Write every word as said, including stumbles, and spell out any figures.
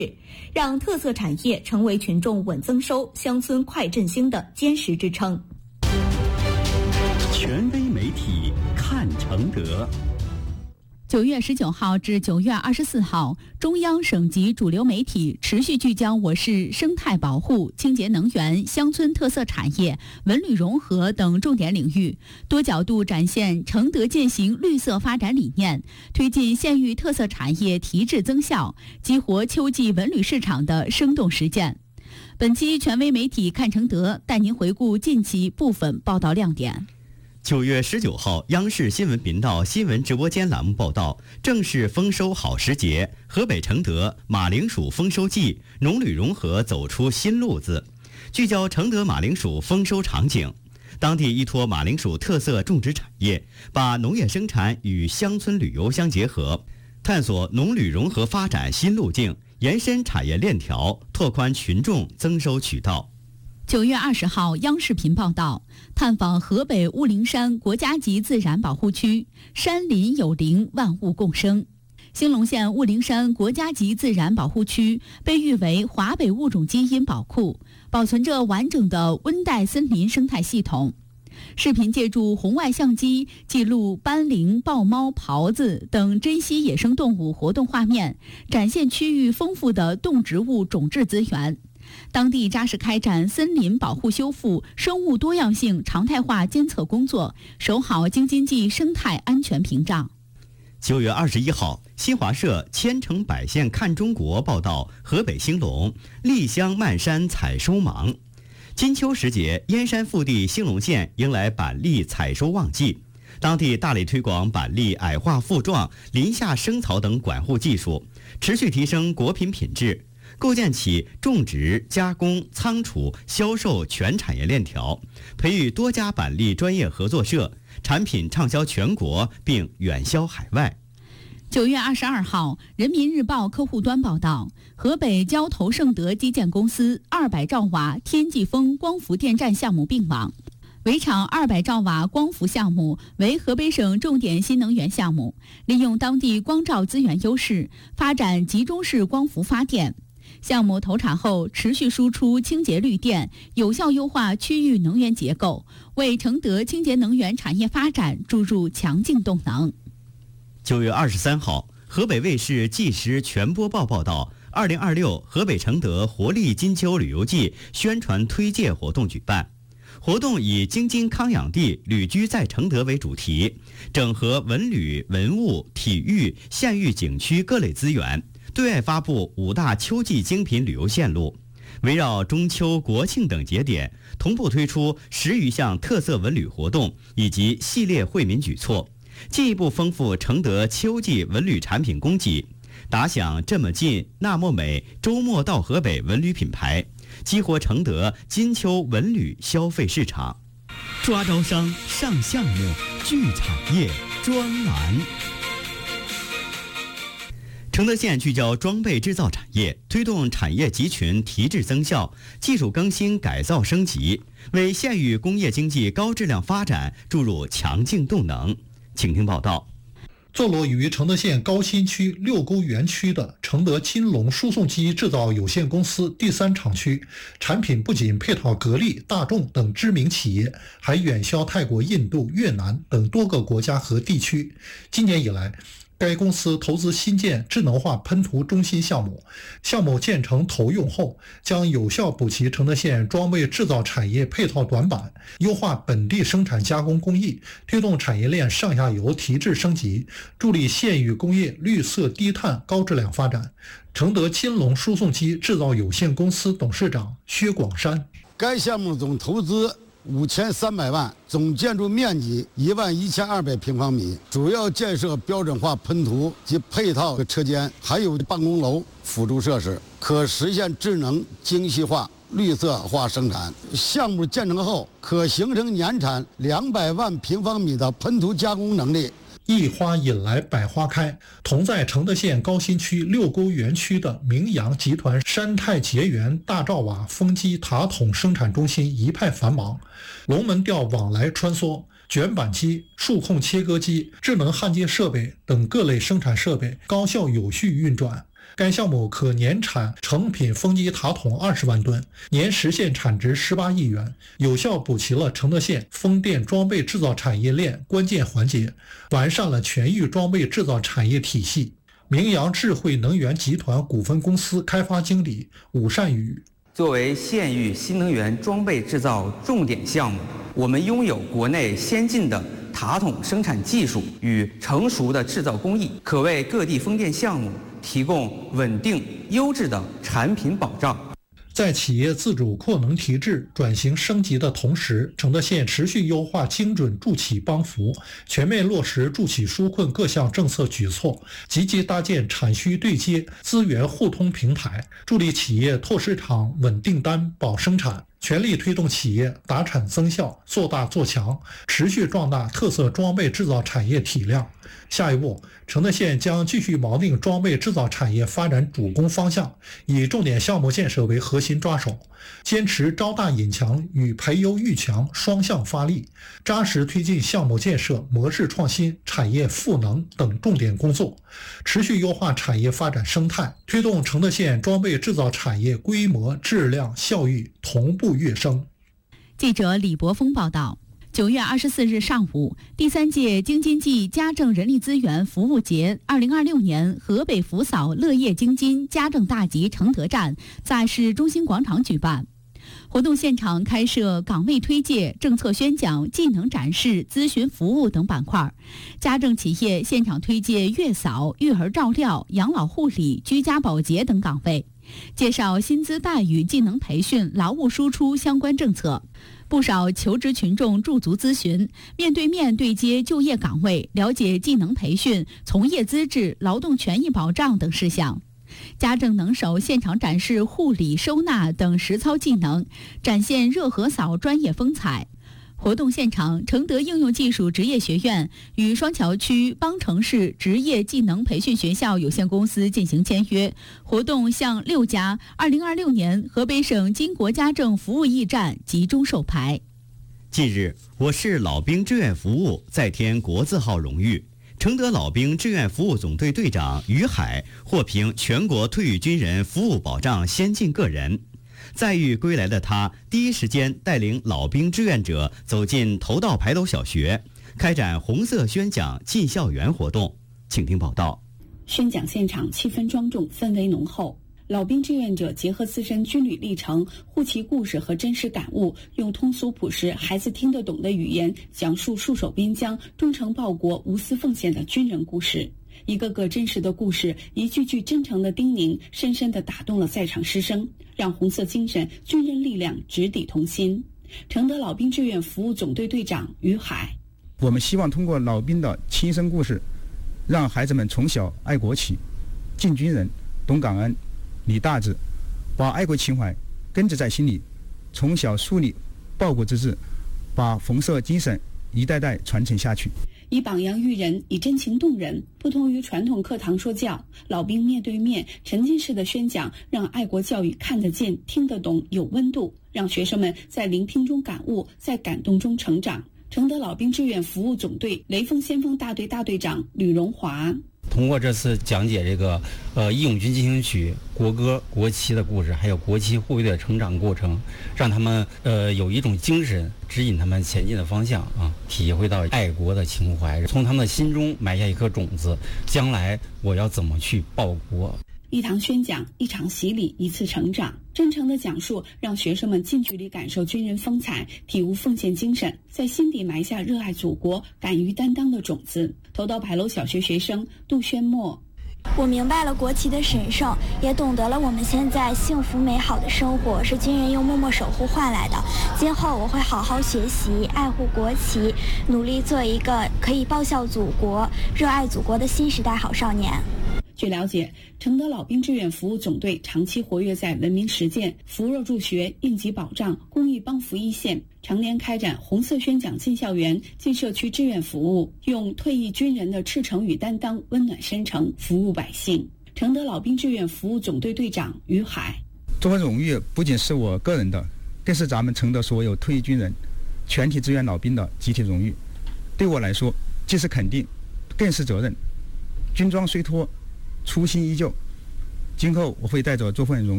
让特色产业成为群众稳增收、乡村快振兴的坚实支撑。 权威媒体看承德。 九月十九号至九月二十四号，中央省级主流媒体持续聚焦我市生态保护、清洁能源、乡村特色产业、文旅融合等重点领域，多角度展现承德践行绿色发展理念，推进县域特色产业提质增效，激活秋季文旅市场的生动实践。本期权威媒体看承德带您回顾近期部分报道亮点。 九月十九号，央视新闻频道新闻直播间栏目报道，正是丰收好时节，河北承德马铃薯丰收季，农旅融合走出新路子，聚焦承德马铃薯丰收场景。当地依托马铃薯特色种植产业，把农业生产与乡村旅游相结合，探索农旅融合发展新路径，延伸产业链条，拓宽群众增收渠道。 九月二十号，央视频报道，探访河北雾灵山国家级自然保护区，山林有灵，万物共生。兴隆县雾灵山国家级自然保护区被誉为华北物种基因宝库，保存着完整的温带森林生态系统。视频借助红外相机记录斑羚、豹猫、狍子等珍稀野生动物活动画面，展现区域丰富的动植物种质资源。当地扎实开展森林保护修复、生物多样性常态化监测工作，守好京津冀生态安全屏障。 九月二十一号，新华社千城百县看中国报道，河北兴隆丽香漫山采收忙。金秋时节，燕山腹地兴隆县迎来板栗采收旺季，当地大力推广板栗矮化复壮、林下生草等管护技术，持续提升果品品质，构建起种植、加工、仓储、销售全产业链条，培育多家板栗专业合作社，产品畅销全国并远销海外。 九月二十二号，人民日报客户端报道，河北交投盛德基建公司二百兆瓦天际风光伏电站项目并网。围场二百兆瓦光伏项目为河北省重点新能源项目，利用当地光照资源优势，发展集中式光伏发电。项目投产后，持续输出清洁绿电，有效优化区域能源结构，为承德清洁能源产业发展注入强劲动能。 九月二十三号，河北卫视纪实全播报报道，二零二六河北承德活力金秋旅游季宣传推介活动举办。活动以京津康养地旅居在承德为主题，整合文旅、文物、体育、县域景区各类资源，对外发布五大秋季精品旅游线路，围绕中秋、国庆等节点，同步推出十余项特色文旅活动以及系列惠民举措，进一步丰富承德秋季文旅产品供给，打响这么近、那么美、周末到河北文旅品牌，激活承德金秋文旅消费市场。抓招商、上项目、聚产业专栏。承德县聚焦装备制造产业，推动产业集群提质增效、技术更新改造升级，为县域工业经济高质量发展注入强劲动能。请听报道。 坐落于承德县高新区六沟园区的承德金龙输送机制造有限公司第三厂区，产品不仅配套格力、大众等知名企业，还远销泰国、印度、越南等多个国家和地区。今年以来，该公司投资新建智能化喷涂中心项目，项目建成投用后，将有效补齐承德县装备制造产业配套短板，优化本地生产加工工艺，推动产业链上下游提质升级，助力县域工业绿色低碳高质量发展。承德金龙输送机制造有限公司董事长薛广山： 该项目总投资五千三百万，总建筑面积一万一千二百平方米，主要建设标准化喷涂及配套车间，还有办公楼辅助设施，可实现智能精细化、绿色化生产。项目建成后，可形成年产两百万平方米的喷涂加工能力。 一花引来百花开，同在承德县高新区六沟园区的明阳集团山泰结缘大罩瓦风机塔筒生产中心一派繁忙，龙门吊往来穿梭，卷板机、数控切割机、智能焊接设备等各类生产设备高效有序运转。 该项目可年产成品风机塔筒二十万吨，年实现产值十八亿元，有效补齐了承德县风电装备制造产业链关键环节，完善了全域装备制造产业体系。明阳智慧能源集团股份公司开发经理武善宇： 作为县域新能源装备制造重点项目，我们拥有国内先进的塔筒生产技术与成熟的制造工艺，可为各地风电项目提供稳定优质的产品保障。 在企业自主扩能提质、转型升级的同时，承德县持续优化精准助企帮扶，全面落实助企纾困各项政策举措，积极搭建产需对接、资源互通平台，助力企业拓市场、稳订单、保生产，全力推动企业达产增效、做大做强，持续壮大特色装备制造产业体量。下一步，承德县将继续锚定装备制造产业发展主攻方向，以重点项目建设为核心抓手，坚持招大引强与培优育强双向发力，扎实推进项目建设、模式创新、产业赋能等重点工作，持续优化产业发展生态，推动承德县装备制造产业规模、质量、效益同步跃升。 记者李博峰报道。九月二十四日上午，第三届京津冀家政人力资源服务节二零二六年河北福嫂乐业京津家政大集承德站在市中心广场举办。活动现场开设岗位推介、政策宣讲、技能展示、咨询服务等板块，家政企业现场推介月嫂、育儿照料、养老护理、居家保洁等岗位，介绍薪资待遇、技能培训、劳务输出相关政策。不少求职群众驻足咨询，面对面对接就业岗位，了解技能培训、从业资质、劳动权益保障等事项。家政能手现场展示护理、收纳等实操技能，展现热河嫂专业风采。活动现场，承德应用技术职业学院与双桥区邦城市职业技能培训学校有限公司进行签约，活动向六家二零二六年河北省经国家政服务驿站集中授牌。 近日，我市老兵志愿服务再添国字号荣誉。承德老兵志愿服务总队队长于海获评全国退役军人服务保障先进个人。载誉归来的他，第一时间带领老兵志愿者走进头道牌楼小学，开展红色宣讲进校园活动。请听报道。 宣讲现场气氛庄重，氛围浓厚。老兵志愿者结合自身军旅历程、护旗故事和真实感悟，用通俗朴实、孩子听得懂的语言，讲述戍守边疆、忠诚报国、无私奉献的军人故事。一个个真实的故事，一句句真诚的叮咛，深深地打动了在场师生，让红色精神、军人力量直抵同心。承德老兵志愿服务总队队长于海： 我们希望通过老兵的亲身故事，让孩子们从小爱国企、敬军人、懂感恩、理大志，把爱国情怀根植在心里，从小树立报国之志，把红色精神一代代传承下去。 以榜样育人，以真情动人。不同于传统课堂说教，老兵面对面沉浸式的宣讲，让爱国教育看得见、听得懂、有温度，让学生们在聆听中感悟，在感动中成长。承德老兵志愿服务总队雷锋先锋大队大队长吕荣华： 通过这次讲解这个呃义勇军进行曲、国歌、国旗的故事，还有国旗护卫队的成长过程，让他们呃有一种精神指引他们前进的方向啊，体会到爱国的情怀，从他们的心中埋下一颗种子，将来我要怎么去报国。 一堂宣讲，一场洗礼，一次成长。真诚的讲述，让学生们近距离感受军人风采，体悟奉献精神，在心底埋下热爱祖国、敢于担当的种子。头道牌楼小学学生杜宣墨： 我明白了国旗的神圣，也懂得了我们现在幸福美好的生活是军人用默默守护换来的。今后我会好好学习，爱护国旗，努力做一个可以报效祖国、热爱祖国的新时代好少年。 据了解，承德老兵志愿服务总队长期活跃在文明实践、扶弱助学、应急保障、公益帮扶一线，常年开展红色宣讲进校园、进社区志愿服务，用退役军人的赤诚与担当温暖深城，服务百姓。承德老兵志愿服务总队队长于海： 这份荣誉不仅是我个人的，更是咱们承德所有退役军人、全体志愿老兵的集体荣誉。对我来说，既是肯定，更是责任。军装虽脱，初心依旧， 今后我会带着这份荣